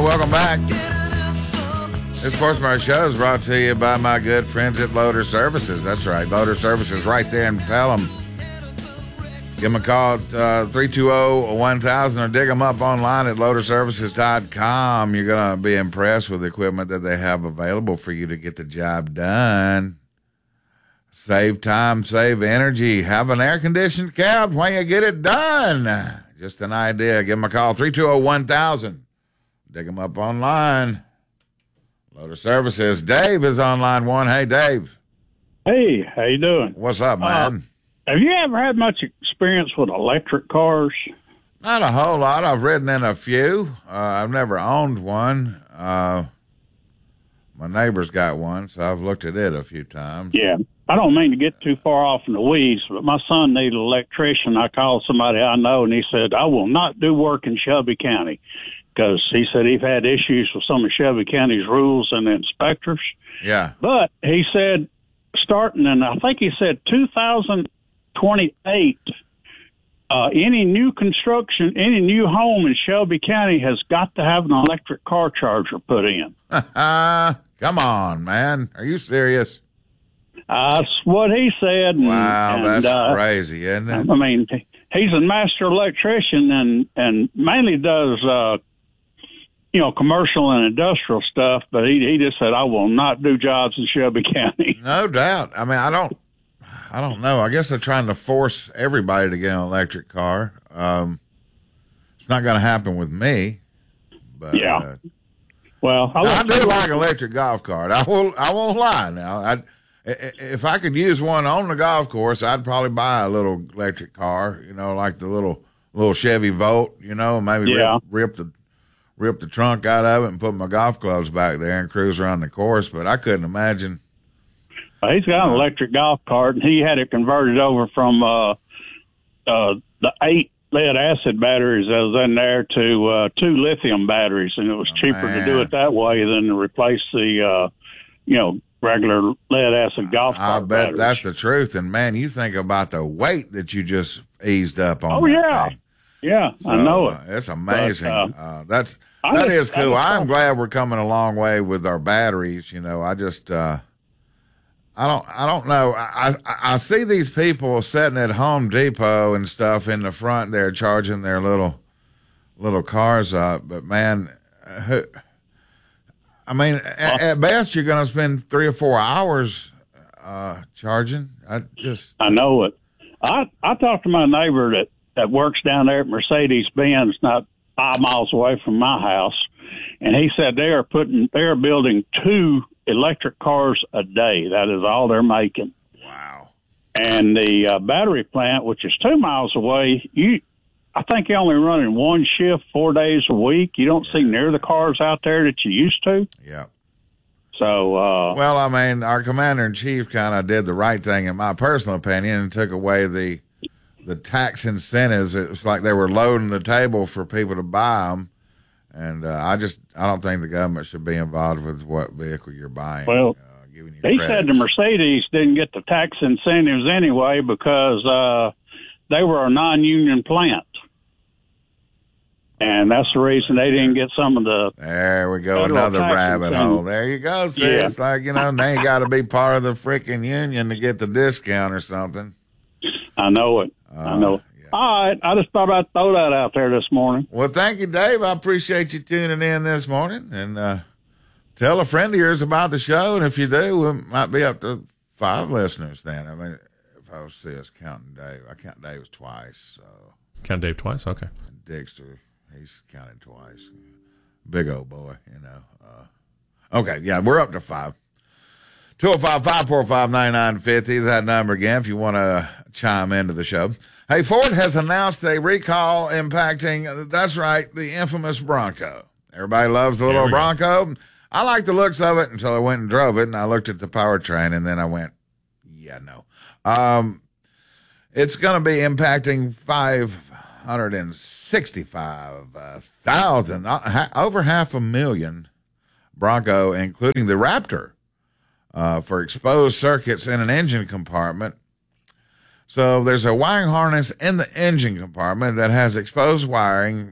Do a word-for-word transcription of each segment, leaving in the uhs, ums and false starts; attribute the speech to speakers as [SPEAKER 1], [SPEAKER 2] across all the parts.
[SPEAKER 1] welcome back. This portion of our show is brought to you by my good friends at Loader Services. That's right, Loader Services right there in Pelham. Give them a call at uh, three two zero, one thousand or dig them up online at loader services dot com. You're going to be impressed with the equipment that they have available for you to get the job done. Save time, save energy. Have an air-conditioned cab when you get it done. Just an idea. Give them a call, three two zero, one thousand. Dig them up online. Loader Services. Dave is on line one. Hey, Dave.
[SPEAKER 2] Hey, how you doing?
[SPEAKER 1] What's up, man?
[SPEAKER 2] Uh, have you ever had much experience with electric cars?
[SPEAKER 1] Not a whole lot. I've ridden in a few. Uh, I've never owned one. Uh, my neighbor's got one, so I've looked at it a few times.
[SPEAKER 2] Yeah. I don't mean to get too far off in the weeds, but my son needed an electrician. I called somebody I know, and he said, I will not do work in Shelby County, because he said he's had issues with some of Shelby County's rules and inspectors.
[SPEAKER 1] Yeah.
[SPEAKER 2] But he said starting in, I think he said two thousand twenty-eight, uh, any new construction, any new home in Shelby County has got to have an electric car charger put in.
[SPEAKER 1] Come on, man. Are you serious?
[SPEAKER 2] Uh, that's what he said. And,
[SPEAKER 1] wow,
[SPEAKER 2] and,
[SPEAKER 1] that's
[SPEAKER 2] uh,
[SPEAKER 1] crazy, isn't it?
[SPEAKER 2] I mean, he's a master electrician and, and mainly does, uh, you know, commercial and industrial stuff, but he, he just said, I will not do jobs in Shelby County.
[SPEAKER 1] No doubt. I mean, I don't, I don't know. I guess they're trying to force everybody to get an electric car. Um, it's not going to happen with me, but
[SPEAKER 2] yeah.
[SPEAKER 1] Uh,
[SPEAKER 2] well, I,
[SPEAKER 1] I do like an electric golf cart. I will, I won't lie now. I, if I could use one on the golf course, I'd probably buy a little electric car, you know, like the little little Chevy Volt, you know, maybe
[SPEAKER 2] yeah.
[SPEAKER 1] rip, rip the rip the trunk out of it and put my golf clubs back there and cruise around the course. But I couldn't imagine.
[SPEAKER 2] Well, he's got an electric golf cart, and he had it converted over from uh, uh, the eight lead acid batteries that was in there to uh, two lithium batteries, and it was
[SPEAKER 1] oh,
[SPEAKER 2] cheaper
[SPEAKER 1] man.
[SPEAKER 2] to do it that way than to replace the, uh, you know, regular lead acid golf cart
[SPEAKER 1] I bet
[SPEAKER 2] batteries.
[SPEAKER 1] that's the truth. And man, you think about the weight that you just eased up on.
[SPEAKER 2] Oh
[SPEAKER 1] that
[SPEAKER 2] yeah,
[SPEAKER 1] thing.
[SPEAKER 2] yeah,
[SPEAKER 1] So,
[SPEAKER 2] I know it.
[SPEAKER 1] Uh, it's amazing.
[SPEAKER 2] But, uh,
[SPEAKER 1] uh, that's
[SPEAKER 2] I
[SPEAKER 1] that
[SPEAKER 2] just,
[SPEAKER 1] is cool.
[SPEAKER 2] I
[SPEAKER 1] I'm
[SPEAKER 2] just,
[SPEAKER 1] glad we're coming a long way with our batteries. You know, I just uh, I don't I don't know. I, I I see these people sitting at Home Depot and stuff in the front there charging their little little cars up, but man, who? I mean, at, at best, you're going to spend three or four hours uh, charging. I just,
[SPEAKER 2] I know it. I I talked to my neighbor that, that works down there at Mercedes-Benz, not five miles away from my house, and he said they are putting, they are building two electric cars a day. That is all they're making.
[SPEAKER 1] wow.
[SPEAKER 2] And the uh, battery plant, which is two miles away, you. I think you're only running one shift four days a week. You don't see near the cars out there that you used to.
[SPEAKER 1] Yeah.
[SPEAKER 2] So, uh,
[SPEAKER 1] well, I mean, our commander in chief kind of did the right thing, in my personal opinion, and took away the the tax incentives. It was like they were loading the table for people to buy them, and uh, I just I don't think the government should be involved with what vehicle you're buying.
[SPEAKER 2] Well,
[SPEAKER 1] uh, giving you
[SPEAKER 2] he
[SPEAKER 1] credits.
[SPEAKER 2] said the Mercedes didn't get the tax incentives anyway because uh, they were a non-union plant. And that's the reason they didn't get some of the.
[SPEAKER 1] There we go, another rabbit hole. There you go. See,
[SPEAKER 2] yeah.
[SPEAKER 1] It's like, you know, they ain't got to be part of the freaking union to get the discount or something.
[SPEAKER 2] I know it.
[SPEAKER 1] Uh,
[SPEAKER 2] I know it.
[SPEAKER 1] yeah.
[SPEAKER 2] All right. I just thought I'd throw that out there this morning.
[SPEAKER 1] Well, thank you, Dave. I appreciate you tuning in this morning. And uh, tell a friend of yours about the show. And if you do, we might be up to five listeners then. I mean, if I was serious counting Dave, I count Dave twice. So.
[SPEAKER 3] Count Dave twice? Okay.
[SPEAKER 1] And Dexter. He's counted twice. Big old boy, you know. Uh, okay, yeah, we're up to five. two oh five, five four five, nine nine five oh, that number again if you want to chime into the show. Hey, Ford has announced a recall impacting, that's right, the infamous Bronco. Everybody loves the little Bronco. Go. I like the looks of it until I went and drove it, and I looked at the powertrain, and then I went, yeah, no. Um, it's going to be impacting five hundred sixty-five thousand, uh, over half a million Bronco, including the Raptor, uh, for exposed circuits in an engine compartment. So there's a wiring harness in the engine compartment that has exposed wiring that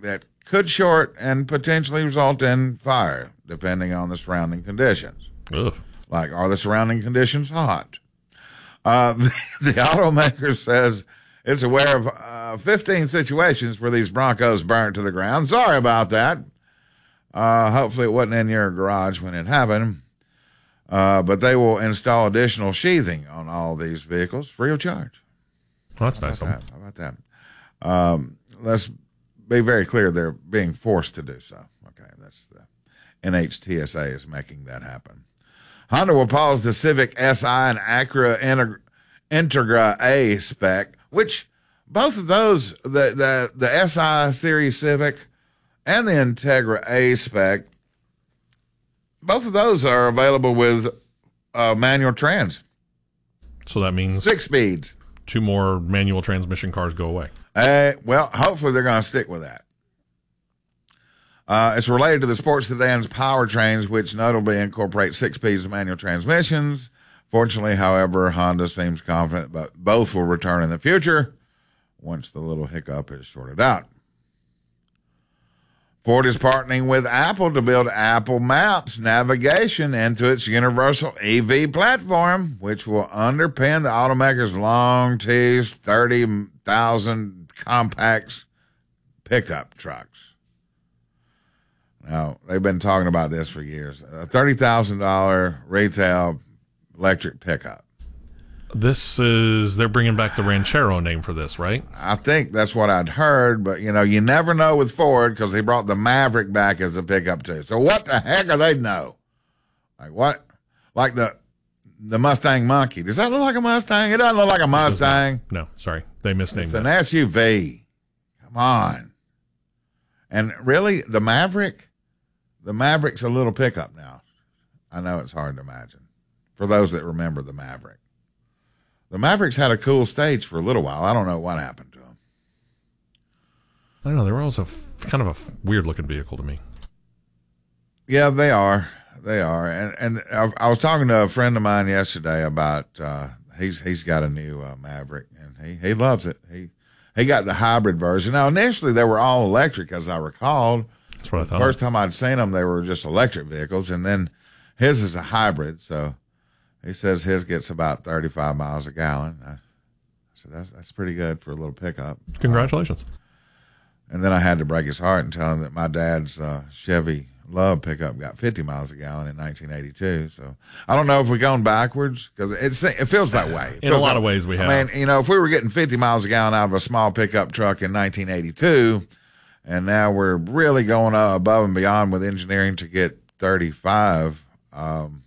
[SPEAKER 1] could short and potentially result in fire, depending on the surrounding conditions.
[SPEAKER 3] Ugh.
[SPEAKER 1] Like, are the surrounding conditions hot? Uh, the, the automaker says it's aware of uh, fifteen situations where these Broncos burnt to the ground. Sorry about that. Uh, hopefully it wasn't in your garage when it happened. Uh, but they will install additional sheathing on all these vehicles free of charge.
[SPEAKER 3] Well, that's nice.
[SPEAKER 1] How about that? How about that? Um, let's be very clear. They're being forced to do so. Okay, that's the N H T S A is making that happen. Honda will pause the Civic S I and Acura Integ- Integra A spec, which both of those, the, the, the S I Series Civic and the Integra A spec, both of those are available with uh, manual trans.
[SPEAKER 3] So that means
[SPEAKER 1] six speeds.
[SPEAKER 3] Two more manual transmission cars go away.
[SPEAKER 1] Uh, well, hopefully they're going to stick with that. Uh, it's related to the sports sedans powertrains, which notably incorporate six speeds of manual transmissions. Fortunately, however, Honda seems confident that both will return in the future once the little hiccup is sorted out. Ford is partnering with Apple to build Apple Maps navigation into its universal E V platform, which will underpin the automaker's long-teased thirty thousand compacts pickup trucks. Now, they've been talking about this for years. A thirty thousand dollars retail electric pickup.
[SPEAKER 3] This is, they're bringing back the Ranchero name for this, right?
[SPEAKER 1] I think that's what I'd heard, but, you know, you never know with Ford because they brought the Maverick back as a pickup too. So what the heck are they know? Like what? Like the the Mustang Monkey. Does that look like a Mustang? It doesn't look like a Mustang.
[SPEAKER 3] No, sorry. They misnamed
[SPEAKER 1] It's
[SPEAKER 3] it.
[SPEAKER 1] an S U V. Come on. And really, the Maverick, the Maverick's a little pickup now. I know it's hard to imagine for those that remember the Maverick. The Mavericks had a cool stage for a little while. I don't know what happened to them.
[SPEAKER 3] I don't know. They were also f- kind of a f- weird-looking vehicle to me.
[SPEAKER 1] Yeah, they are. They are. And and I, I was talking to a friend of mine yesterday about uh, he's he's got a new uh, Maverick and he, he loves it. He he got the hybrid version. Now initially they were all electric, as I recalled.
[SPEAKER 3] That's what I
[SPEAKER 1] The
[SPEAKER 3] thought.
[SPEAKER 1] first time I'd seen them, they were just electric vehicles, and then his is a hybrid. So he says his gets about thirty-five miles a gallon. I said that's that's pretty good for a little pickup.
[SPEAKER 3] Congratulations.
[SPEAKER 1] Uh, and then I had to break his heart and tell him that my dad's uh, Chevy Love pickup got fifty miles a gallon in nineteen eighty-two. So I don't know if we're going backwards because it's it feels that way. It
[SPEAKER 3] In a lot
[SPEAKER 1] like,
[SPEAKER 3] of ways we have.
[SPEAKER 1] I mean, you know, if we were getting fifty miles a gallon out of a small pickup truck in nineteen eighty-two, and now we're really going uh, above and beyond with engineering to get thirty-five. Um,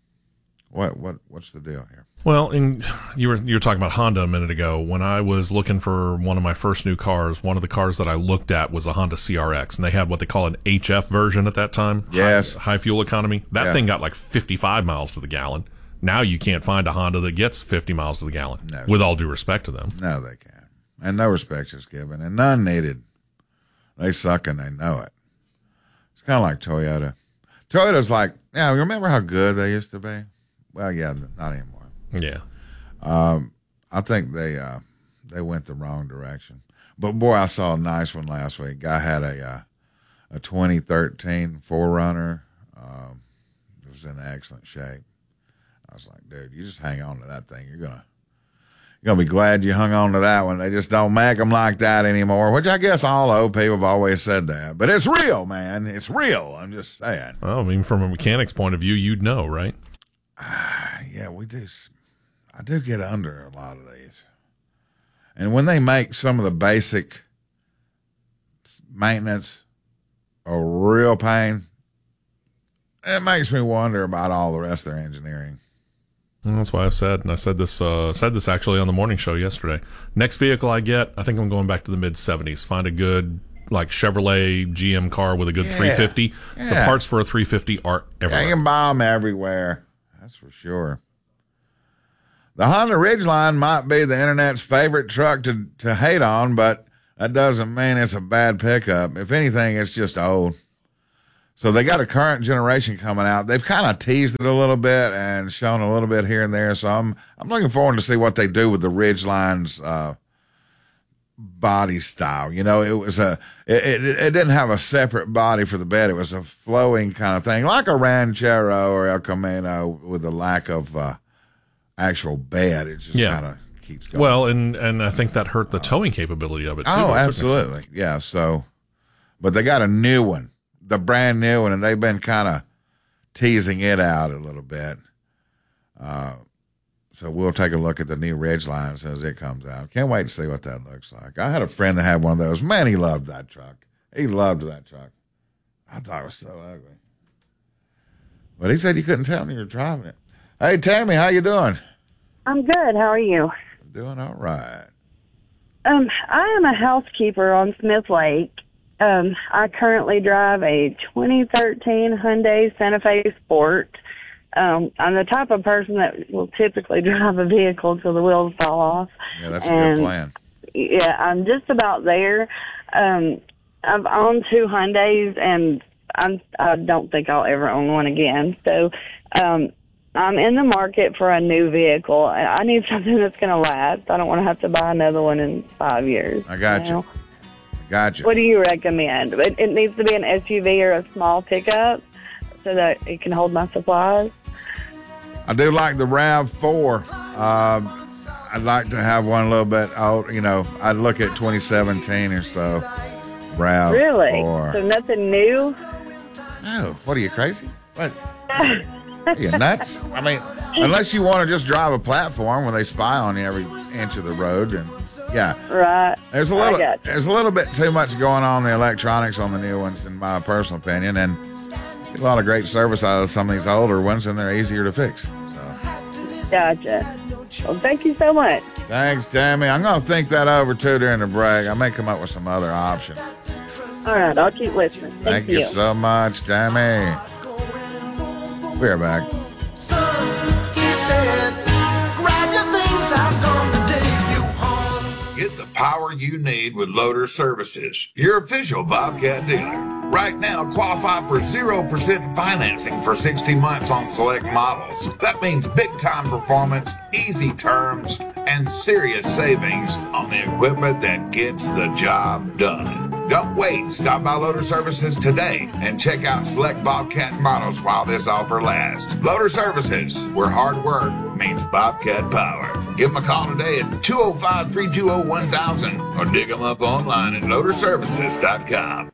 [SPEAKER 1] what what what's the deal here?
[SPEAKER 3] Well, in, you were you were talking about Honda a minute ago. When I was looking for one of my first new cars, one of the cars that I looked at was a Honda C R X, and they had what they call an H F version at that time.
[SPEAKER 1] Yes.
[SPEAKER 3] High, high fuel economy. That
[SPEAKER 1] Yeah.
[SPEAKER 3] thing got like fifty-five miles to the gallon. Now you can't find a Honda that gets fifty miles to the gallon.
[SPEAKER 1] No.
[SPEAKER 3] With all due respect to them.
[SPEAKER 1] No, they can't, and no respect is given, and none needed. They suck and they know it. It's kind of like Toyota. Toyota's like, yeah, remember how good they used to be? Well, yeah, not anymore.
[SPEAKER 3] Yeah.
[SPEAKER 1] Um, I think they uh, they went the wrong direction. But boy, I saw a nice one last week. Guy had a uh, a twenty thirteen four runner. Um, it was in excellent shape. I was like, dude, you just hang on to that thing. You're gonna you're gonna be glad you hung on to that one. They just don't make them like that anymore. Which I guess all old people have always said that. But it's real, man. It's real. I'm just saying.
[SPEAKER 3] Well, I mean, from a mechanic's point of view, you'd know, right?
[SPEAKER 1] Yeah, we do. I do get under a lot of these. And when they make some of the basic maintenance a real pain, it makes me wonder about all the rest of their engineering.
[SPEAKER 3] Well, that's why I said, and I said this, uh, said this actually on the morning show yesterday. Next vehicle I get, I think I'm going back to the mid seventies. Find a good, like Chevrolet G M car with a good
[SPEAKER 1] Yeah.
[SPEAKER 3] three fifty. The
[SPEAKER 1] Yeah.
[SPEAKER 3] parts for a three fifty are
[SPEAKER 1] Yeah,
[SPEAKER 3] everywhere.
[SPEAKER 1] you can buy them everywhere. That's for sure. The Honda Ridgeline might be the internet's favorite truck to, to hate on, but that doesn't mean it's a bad pickup. If anything, it's just old. So they got a current generation coming out. They've kind of teased it a little bit and shown a little bit here and there. So I'm I'm looking forward to see what they do with the Ridgeline's uh, body style. You know, it was a it, it, it didn't have a separate body for the bed. It was a flowing kind of thing, like a Ranchero or El Camino, with a lack of uh, actual bed. It just
[SPEAKER 3] Yeah.
[SPEAKER 1] kind of keeps going.
[SPEAKER 3] Well, and and I think that hurt the towing capability of it too.
[SPEAKER 1] Oh,
[SPEAKER 3] to a certain
[SPEAKER 1] absolutely. Yeah. So, but they got a new one, the brand new one, and they've been kind of teasing it out a little bit. Uh, so we'll take a look at the new Ridgeline as soon as it comes out. Can't wait to see what that looks like. I had a friend that had one of those. Man, he loved that truck. He loved that truck. I thought it was so ugly. But he said you couldn't tell when you were driving it. Hey, Tammy, how you doing?
[SPEAKER 4] I'm good. How are you?
[SPEAKER 1] Doing all right.
[SPEAKER 4] Um, I am a housekeeper on Smith Lake. Um, I currently drive a twenty thirteen Hyundai Santa Fe Sport. Um, I'm the type of person that will typically drive a vehicle until the wheels fall off.
[SPEAKER 1] Yeah, that's a
[SPEAKER 4] and,
[SPEAKER 1] good plan.
[SPEAKER 4] Yeah, I'm just about there. Um, I've owned two Hyundais, and I'm, I don't think I'll ever own one again. So um, I'm in the market for a new vehicle. I need something that's going to last. I don't want to have to buy another one in five years.
[SPEAKER 1] I got you.
[SPEAKER 4] know?
[SPEAKER 1] I got you.
[SPEAKER 4] What do you recommend? It, it needs to be an S U V or a small pickup so that it can hold my supplies.
[SPEAKER 1] I do like the RAV four. Um, I'd like to have one a little bit old. You know, I'd look at twenty seventeen or so. RAV
[SPEAKER 4] Really?
[SPEAKER 1] four.
[SPEAKER 4] So nothing new?
[SPEAKER 1] No. What are you, crazy? What? Are you nuts? I mean, unless you want to just drive a platform where they spy on you every inch of the road, and yeah,
[SPEAKER 4] Right.
[SPEAKER 1] there's a
[SPEAKER 4] I
[SPEAKER 1] little,
[SPEAKER 4] got you.
[SPEAKER 1] there's a little bit too much going on in the electronics on the new ones, in my personal opinion, and a lot of great service out of some of these older ones, and they're easier to fix. So,
[SPEAKER 4] Gotcha. Well, thank you so much.
[SPEAKER 1] thanks, Tammy. I'm gonna think that over too during the break. I may come up with some other option.
[SPEAKER 4] All right, I'll keep listening. Thank,
[SPEAKER 1] Thank you so much, Tammy. We're back.
[SPEAKER 5] He said, grab your things, I'm gonna take you home.
[SPEAKER 6] Get the power you need with Loader Services, your official Bobcat dealer. Right now, qualify for zero percent financing for sixty months on select models. That means big-time performance, easy terms, and serious savings on the equipment that gets the job done. Don't wait. Stop by Loader Services today and check out select Bobcat models while this offer lasts. Loader Services, where hard work means Bobcat power. Give them a call today at two oh five, three two oh, one thousand or dig them up online at loader services dot com.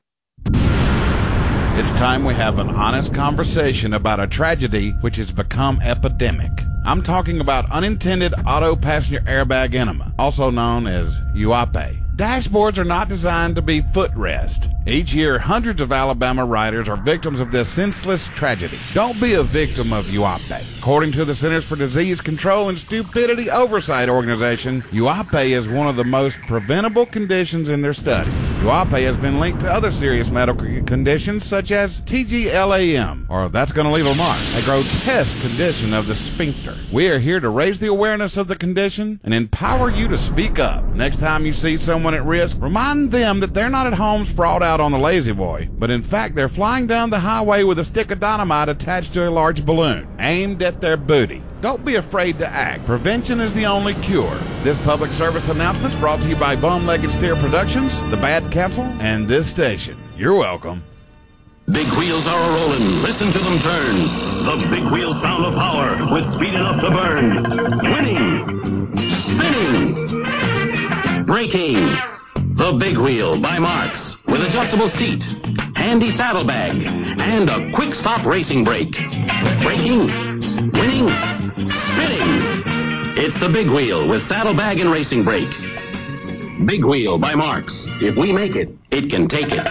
[SPEAKER 7] It's time we have an honest conversation about a tragedy which has become epidemic. I'm talking about unintended auto passenger airbag enema, also known as U A P A. Dashboards are not designed to be footrest. Each year, hundreds of Alabama riders are victims of this senseless tragedy. Don't be a victim of U A P A. According to the Centers for Disease Control and Stupidity Oversight Organization, U A P A is one of the most preventable conditions in their study. U A P A has been linked to other serious medical conditions such as T G L A M, or that's going to leave a mark, a grotesque condition of the sphincter. We are here to raise the awareness of the condition and empower you to speak up. Next time you see someone at risk, remind them that they're not at home sprawled out on the lazy boy, but in fact they're flying down the highway with a stick of dynamite attached to a large balloon, aimed at their booty. Don't be afraid to act. Prevention is the only cure. This public service announcement is brought to you by Bum-Legged Steer Productions, the Bad Council, and this station. You're welcome.
[SPEAKER 8] Big wheels are a-rolling. Listen to them turn. The big wheel sound of power with speed enough to burn. Winning. Spinning. Braking. The Big Wheel by Marks. With adjustable seat, handy saddlebag, and a quick stop racing brake. Braking. Winning. Spinning. It's the Big Wheel with saddlebag and racing brake. Big Wheel by Marks. If we make it, it can take it.